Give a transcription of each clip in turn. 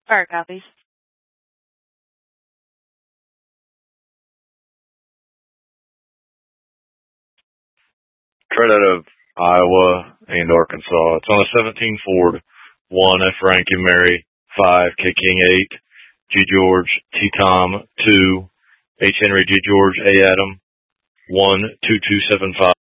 Fire copies. Straight out of Iowa and Arkansas. It's on a 17 Ford. 1 F. Rankin Mary, 5 K. King 8, G. George, T. Tom, 2 H. Henry, G. George, A. Adam, 12275.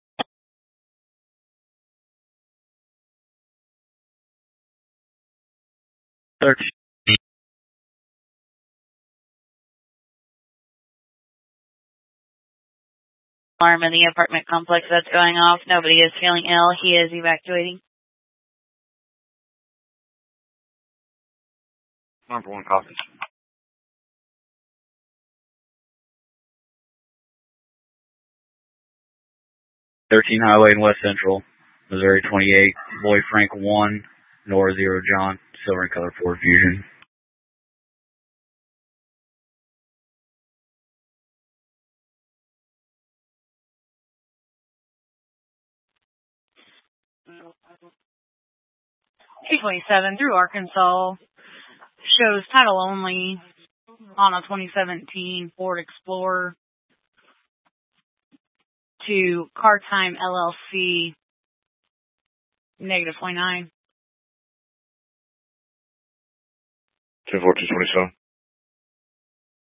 Alarm in the apartment complex that's going off. Nobody is feeling ill. He is evacuating. Number 1 copies. 13 Highway in West Central, Missouri 28, Boy Frank 1, Nora 0 John, silver and color Ford Fusion. T27 through Arkansas shows title only on a 2017 Ford Explorer to Car Time LLC, -29. 10-4-227.